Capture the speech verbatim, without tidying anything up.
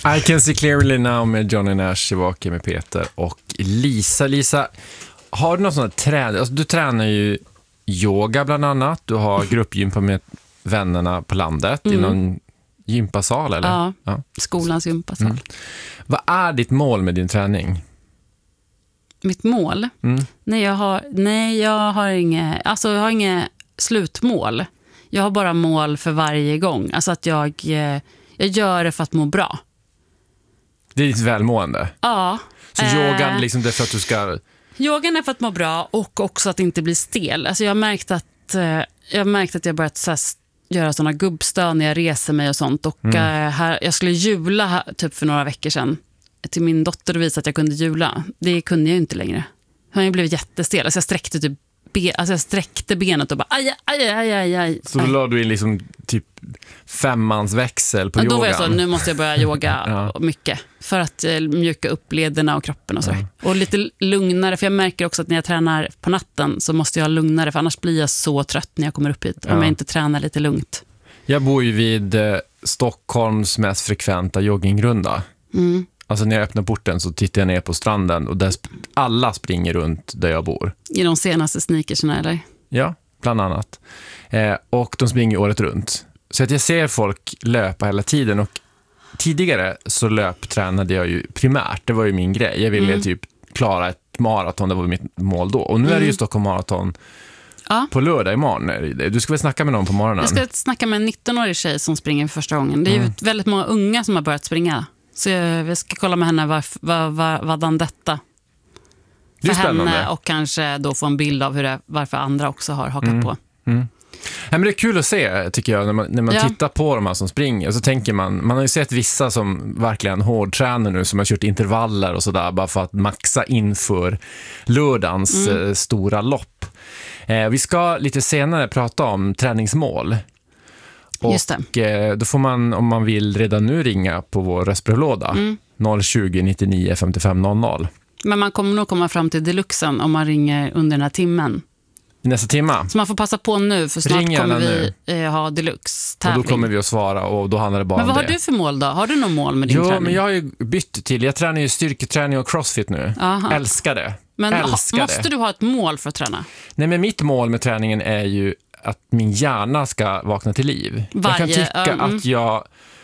I Can See Clearly Now med Johnny Nash tillbaka med Peter och Lisa. Lisa, har du någon sån här träning? Alltså, du tränar ju yoga bland annat. Du har gruppgympa med vännerna på landet mm. i någon gympasal eller? Ja, ja. Skolans gympasal. Mm. Vad är ditt mål med din träning? Mitt mål? Mm. Nej, jag har, nej, jag har inget, alltså jag har inget slutmål. Jag har bara mål för varje gång. Alltså att jag, jag gör det för att må bra. Det är ditt välmående? Ja. Så eh, yogan liksom det är för att du ska... Yogan är för att må bra och också att inte bli stel. Alltså jag har märkt att jag har märkt att jag börjat så här, göra såna gubbstön när jag reser mig och sånt. Och mm. här, jag skulle jula här, typ för några veckor sedan till min dotter och visa att jag kunde jula. Det kunde jag ju inte längre. Han har ju blivit jättestel. Alltså jag sträckte typ be, alltså jag sträckte benet och bara aj, aj, aj, aj, aj. Så då la du in liksom typ femmansväxel på ja, yogan? Då var jag så, nu måste jag börja yoga ja. mycket. För att eh, mjuka upp lederna och kroppen och så. Ja. Och lite lugnare, för jag märker också att när jag tränar på natten så måste jag ha lugnare, för annars blir jag så trött när jag kommer upp hit. Ja. Om jag inte tränar lite lugnt. Jag bor ju vid eh, Stockholms mest frekventa joggingrunda. Mm. Alltså när jag öppnar porten så tittar jag ner på stranden och där sp- alla springer runt där jag bor. I de senaste sneakersna eller? Ja, bland annat. Eh, och de springer året runt. Så att jag ser folk löpa hela tiden och tidigare så löptränade jag ju primärt. Det var ju min grej. Jag ville mm. typ klara ett maraton, det var mitt mål då. Och nu mm. är det ju Stockholm maraton ja. på lördag imorgon. Du ska väl snacka med någon på morgonen? Jag ska snacka med en nittonårig tjej som springer för första gången. Det är mm. ju väldigt många unga som har börjat springa. Så jag ska kolla med henne vad, vad, vad, vadan detta det är för spännande. Henne och kanske då få en bild av hur det, varför andra också har hakat mm. på. Mm. Ja, men det är kul att se tycker jag när man, när man ja. tittar på de här som springer och så tänker man, man har ju sett vissa som verkligen hårdtränar nu som har kört intervaller och sådär bara för att maxa inför lördagens mm. eh, stora lopp. Eh, vi ska lite senare prata om träningsmål. Och Just det. Då får man, om man vill, redan nu ringa på vår röstbrevlåda mm. noll tjugo nittionio femtiofem noll noll. Men man kommer nog komma fram till deluxen om man ringer under den här timmen. Nästa timma. Så man får passa på nu, för snart Ring kommer vi nu. ha deluxe-tävling. Och då kommer vi att svara och då handlar det bara men om det. Men vad har du för mål då? Har du någon mål med din jo, träning? Jo, men jag har ju bytt till. Jag tränar ju styrketräning och crossfit nu. Aha. Älskar det. Men Älskar ha, måste det. du ha ett mål för att träna? Nej, men mitt mål med träningen är ju att min hjärna ska vakna till liv. Varje, jag kan tycka um, att jag